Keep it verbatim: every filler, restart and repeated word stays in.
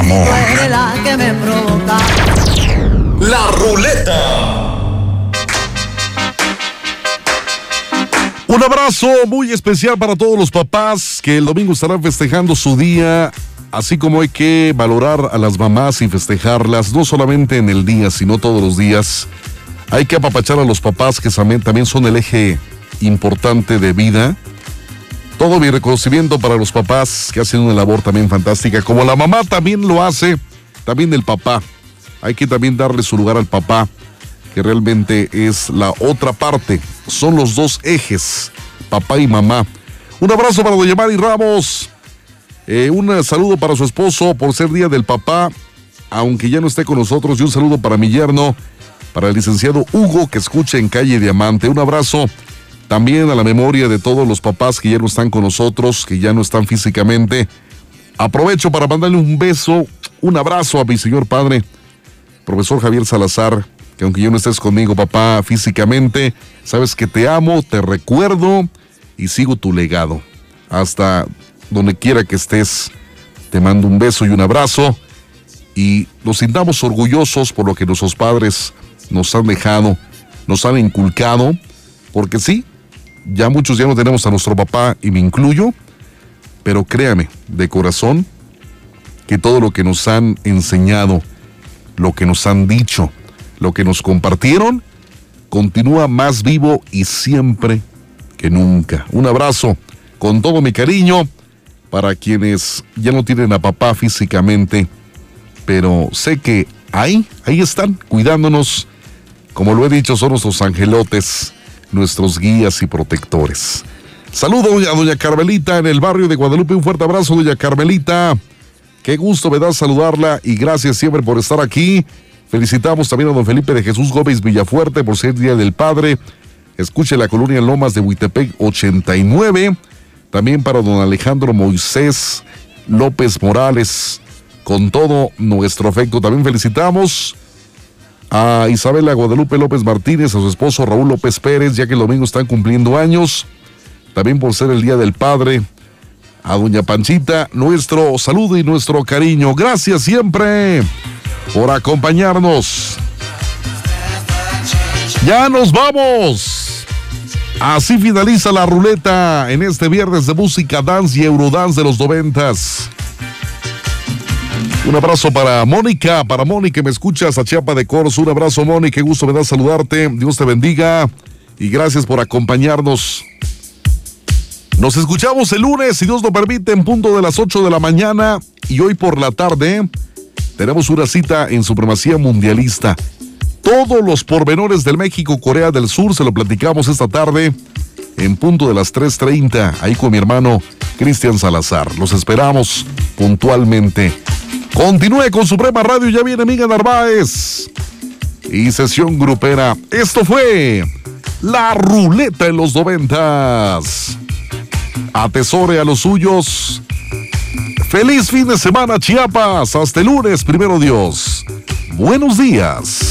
amor. La que me provoca. La ruleta. Un abrazo muy especial para todos los papás que el domingo estarán festejando su día, así como hay que valorar a las mamás y festejarlas, no solamente en el día, sino todos los días. Hay que apapachar a los papás que también son el eje importante de vida. Todo mi reconocimiento para los papás que hacen una labor también fantástica, como la mamá también lo hace, también el papá. Hay que también darle su lugar al papá, que realmente es la otra parte. Son los dos ejes, papá y mamá. Un abrazo para doña Mari Ramos. Eh, un saludo para su esposo por ser Día del Papá, aunque ya no esté con nosotros. Y un saludo para mi yerno, para el licenciado Hugo, que escucha en Calle Diamante. Un abrazo también a la memoria de todos los papás que ya no están con nosotros, que ya no están físicamente. Aprovecho para mandarle un beso, un abrazo a mi señor padre, profesor Javier Salazar, que aunque yo no estés conmigo, papá, físicamente, sabes que te amo, te recuerdo y sigo tu legado. Hasta donde quiera que estés, te mando un beso y un abrazo y nos sintamos orgullosos por lo que nuestros padres nos han dejado, nos han inculcado, porque sí, ya muchos ya no tenemos a nuestro papá y me incluyo, pero créame, de corazón, que todo lo que nos han enseñado, lo que nos han dicho, lo que nos compartieron, continúa más vivo y siempre que nunca. Un abrazo con todo mi cariño para quienes ya no tienen a papá físicamente, pero sé que ahí, ahí están, cuidándonos. Como lo he dicho, son nuestros angelotes, nuestros guías y protectores. Saludo a doña Carmelita en el barrio de Guadalupe. Un fuerte abrazo, doña Carmelita. Qué gusto me da saludarla y gracias siempre por estar aquí. Felicitamos también a don Felipe de Jesús Gómez Villafuerte por ser Día del Padre. Escuche la colonia Lomas de Huitepec ochenta y nueve. También para don Alejandro Moisés López Morales. Con todo nuestro afecto también felicitamos a Isabela Guadalupe López Martínez, a su esposo Raúl López Pérez, ya que el domingo están cumpliendo años. También por ser el Día del Padre. A doña Panchita, nuestro saludo y nuestro cariño. Gracias siempre por acompañarnos. Ya nos vamos. Así finaliza la ruleta en este viernes de música, dance y eurodance de los noventas. Un abrazo para Mónica, para Mónica, me escuchas a Chiapa de Corzo. Un abrazo, Mónica, qué gusto me da saludarte. Dios te bendiga y gracias por acompañarnos. Nos escuchamos el lunes, si Dios lo permite, en punto de las ocho de la mañana. Y hoy por la tarde tenemos una cita en Supremacía Mundialista. Todos los pormenores del México-Corea del Sur se lo platicamos esta tarde en punto de las tres treinta, ahí con mi hermano Cristian Salazar. Los esperamos puntualmente. Continúe con Suprema Radio, ya viene Amiga Narváez y sesión grupera. Esto fue La Ruleta en los noventas. Atesore a los suyos. Feliz fin de semana, Chiapas. Hasta el lunes, primero Dios. Buenos días.